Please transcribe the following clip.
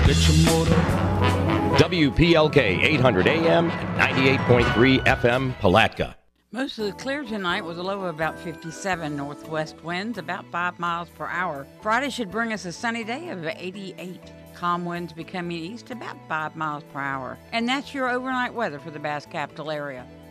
Get your motor. WPLK 800 AM and 98.3 FM Palatka. Mostly clear tonight with a low of about 57. Northwest winds about 5 miles per hour. Friday should bring us a sunny day of 88. Calm winds becoming east about 5 miles per hour. And that's your overnight weather for the Bass Capital area.